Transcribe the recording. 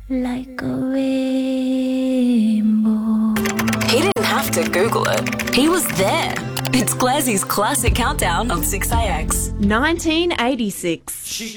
like a rainbow. He didn't have to Google it. He was there. It's Glazzy's Classic Countdown on 6AX. 1986.